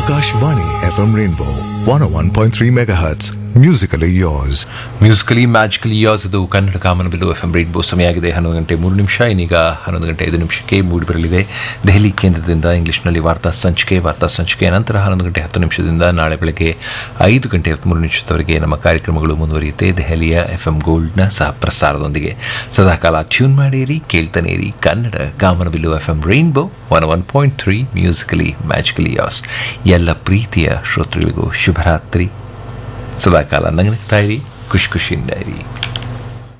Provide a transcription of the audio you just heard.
Akashvani FM Rainbow 101.3 MHz. Musically yours. Musically magically as ಅದು ಕನ್ನಡ ಕಾಮನಬಿಲ್ಲು F M rainbow ಸಮಯ ಆಗಿದೆ 11 ಗಂಟೆ 3 ನಿಮಿಷ. ಇನ್ನೀಗ 11 ಗಂಟೆ 5 ನಿಮಿಷಕ್ಕೆ ಮೂಡಿಬರಲಿದೆ ದೆಹಲಿ ಕೇಂದ್ರದಿಂದ ಇಂಗ್ಲಿಷ್ನಲ್ಲಿ ವಾರ್ತಾ ಸಂಚಿಕೆ ನಂತರ 11 ಗಂಟೆ 10 ನಿಮಿಷದಿಂದ ನಾಳೆ ಬೆಳಗ್ಗೆ 5 ಗಂಟೆ 23 ನಿಮಿಷದವರೆಗೆ ನಮ್ಮ ಕಾರ್ಯಕ್ರಮಗಳು ಮುಂದುವರಿಯುತ್ತೆ ದೆಹಲಿಯ ಎಫ್ ಎಂ ಗೋಲ್ಡ್ನ ಸಹ ಪ್ರಸಾರದೊಂದಿಗೆ. ಸದಾಕಾಲ ಟ್ಯೂನ್ ಮಾಡಿರಿ, ಕೇಳ್ತಾನೆ ಇರಿ ಕನ್ನಡ ಕಾಮನಬಿಲ್ಲು F M rainbow 101.3 musically magically as. ಎಲ್ಲ ಪ್ರೀತಿಯ ಶ್ರೋತೃಗಳಿಗೂ ಶುಭರಾತ್ರಿ. ಸದಾಕಾಲ ನಗನಗ್ತಾ ಇರಿ, ಖುಷಿಯಿಂದ ಇರಿ.